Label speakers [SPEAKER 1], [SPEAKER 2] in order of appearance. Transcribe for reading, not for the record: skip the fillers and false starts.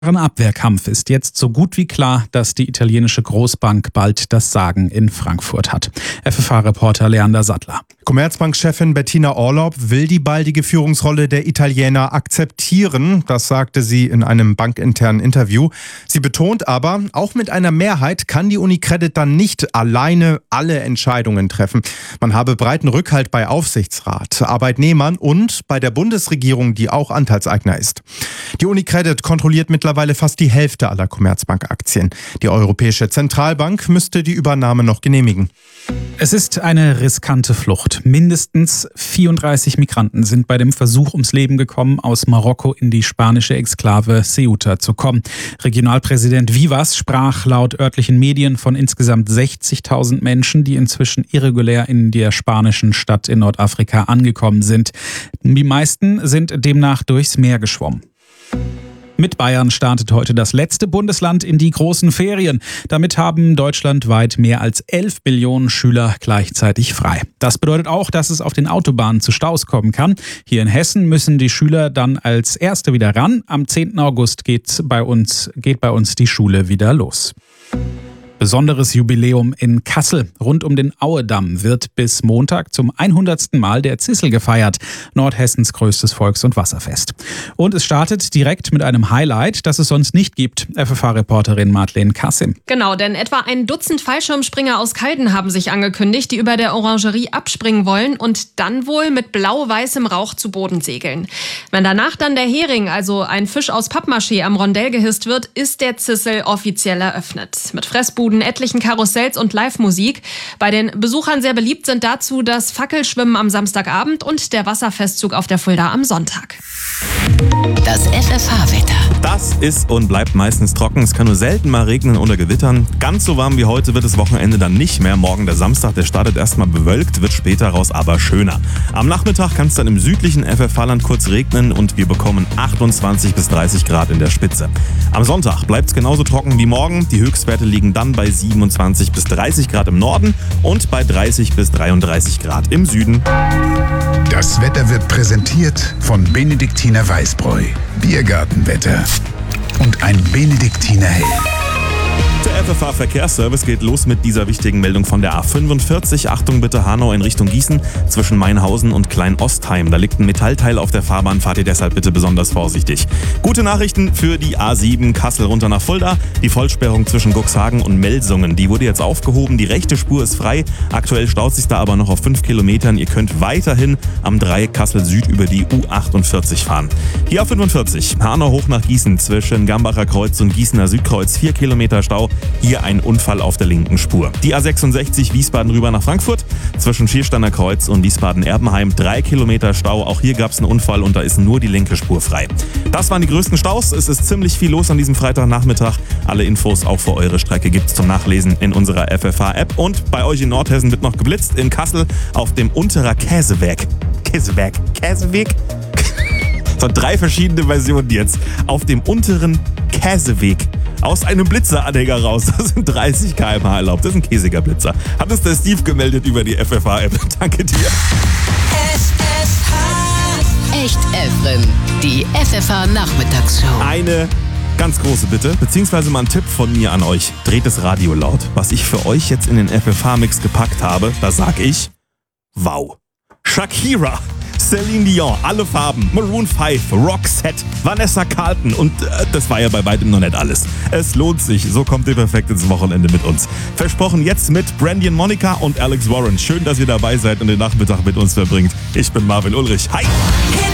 [SPEAKER 1] Abwehrkampf ist jetzt so gut wie klar, dass die italienische Großbank bald das Sagen in Frankfurt hat. FFH-Reporter Leander Sattler.
[SPEAKER 2] Commerzbank-Chefin Bettina Orlopp will die baldige Führungsrolle der Italiener akzeptieren. Das sagte sie in einem bankinternen Interview. Sie betont aber, auch mit einer Mehrheit kann die UniCredit dann nicht alleine alle Entscheidungen treffen. Man habe breiten Rückhalt bei Aufsichtsrat, Arbeitnehmern und bei der Bundesregierung, die auch Anteilseigner ist. Die UniCredit kontrolliert mittlerweile fast die Hälfte aller Commerzbank-Aktien. Die Europäische Zentralbank müsste die Übernahme noch genehmigen.
[SPEAKER 1] Es ist eine riskante Flucht. Mindestens 34 Migranten sind bei dem Versuch ums Leben gekommen, aus Marokko in die spanische Exklave Ceuta zu kommen. Regionalpräsident Vivas sprach laut örtlichen Medien von insgesamt 60.000 Menschen, die inzwischen irregulär in der spanischen Stadt in Nordafrika angekommen sind. Die meisten sind demnach durchs Meer geschwommen. Mit Bayern startet heute das letzte Bundesland in die großen Ferien. Damit haben deutschlandweit mehr als 11 Millionen Schüler gleichzeitig frei. Das bedeutet auch, dass es auf den Autobahnen zu Staus kommen kann. Hier in Hessen müssen die Schüler dann als Erste wieder ran. Am 10. August geht bei uns die Schule wieder los. Besonderes Jubiläum in Kassel. Rund um den Auedamm wird bis Montag zum 100. Mal der Zissel gefeiert. Nordhessens größtes Volks- und Wasserfest. Und es startet direkt mit einem Highlight, das es sonst nicht gibt. FFH-Reporterin Madeleine Kassim.
[SPEAKER 3] Genau, denn etwa ein Dutzend Fallschirmspringer aus Calden haben sich angekündigt, die über der Orangerie abspringen wollen und dann wohl mit blau-weißem Rauch zu Boden segeln. Wenn danach dann der Hering, also ein Fisch aus Pappmaché, am Rondell gehisst wird, ist der Zissel offiziell eröffnet. Mit Fressbuden, etlichen Karussells und Live-Musik. Bei den Besuchern sehr beliebt sind dazu das Fackelschwimmen am Samstagabend und der Wasserfestzug auf der Fulda am Sonntag.
[SPEAKER 4] Das FFH-Wetter.
[SPEAKER 5] Das ist und bleibt meistens trocken. Es kann nur selten mal regnen oder gewittern. Ganz so warm wie heute wird das Wochenende dann nicht mehr. Morgen der Samstag, der startet erstmal bewölkt, wird später raus aber schöner. Am Nachmittag kann es dann im südlichen FFH-Land kurz regnen und wir bekommen 28 bis 30 Grad in der Spitze. Am Sonntag bleibt es genauso trocken wie morgen. Die Höchstwerte liegen dann bei 27 bis 30 Grad im Norden und bei 30 bis 33 Grad im Süden.
[SPEAKER 6] Das Wetter wird präsentiert von Benediktiner Weißbräu. Biergartenwetter und ein Benediktiner Hell.
[SPEAKER 5] Der FFH-Verkehrsservice geht los mit dieser wichtigen Meldung von der A45. Achtung bitte, Hanau in Richtung Gießen zwischen Mainhausen und Kleinostheim. Da liegt ein Metallteil auf der Fahrbahn, fahrt ihr deshalb bitte besonders vorsichtig. Gute Nachrichten für die A7 Kassel runter nach Fulda. Die Vollsperrung zwischen Cuxhagen und Melsungen, die wurde jetzt aufgehoben. Die rechte Spur ist frei. Aktuell staut sich da aber noch auf 5 Kilometern. Ihr könnt weiterhin am Dreieck Kassel Süd über die U48 fahren. Hier A45, Hanau hoch nach Gießen zwischen Gambacher Kreuz und Gießener Südkreuz. 4 Kilometer Stau. Hier ein Unfall auf der linken Spur. Die A66 Wiesbaden rüber nach Frankfurt. Zwischen Schiersteiner Kreuz und Wiesbaden-Erbenheim 3 Kilometer Stau. Auch hier gab es einen Unfall und da ist nur die linke Spur frei. Das waren die größten Staus. Es ist ziemlich viel los an diesem Freitagnachmittag. Alle Infos auch für eure Strecke gibt's zum Nachlesen in unserer FFH-App. Und bei euch in Nordhessen wird noch geblitzt. In Kassel auf dem Unterer Käseweg. Käseweg? So 3 verschiedene Versionen jetzt. Auf dem unteren Käseweg. Aus einem Blitzeranhänger raus. Das sind 30 km/h erlaubt. Das ist ein käsiger Blitzer. Hat es der Steve gemeldet über die FFH-App. Danke dir.
[SPEAKER 4] Echt Efren, die FFH-Nachmittagsshow.
[SPEAKER 5] Eine ganz große Bitte, beziehungsweise mal ein Tipp von mir an euch. Dreht das Radio laut. Was ich für euch jetzt in den FFH-Mix gepackt habe, da sag ich, wow. Shakira, Celine Dion, alle Farben, Maroon 5, Roxette, Vanessa Carlton und das war ja bei weitem noch nicht alles. Es lohnt sich, so kommt ihr perfekt ins Wochenende mit uns. Versprochen jetzt mit Brandy und Monica und Alex Warren. Schön, dass ihr dabei seid und den Nachmittag mit uns verbringt. Ich bin Marvin Ulrich. Hi!